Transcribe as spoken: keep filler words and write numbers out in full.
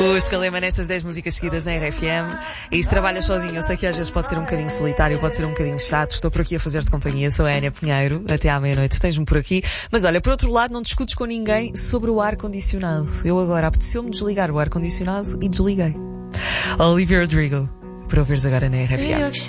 O Escalema nestas dez músicas seguidas na R F M. E se trabalhas sozinho, eu sei que às vezes pode ser um bocadinho solitário, pode ser um bocadinho chato. Estou por aqui a fazer-te companhia, sou a Ana Pinheiro. Até à meia-noite tens-me por aqui. Mas olha, por outro lado, não discutes com ninguém sobre o ar-condicionado. Eu agora apeteceu-me desligar o ar-condicionado e desliguei. Olivia Rodrigo, para ouvires agora na R F M.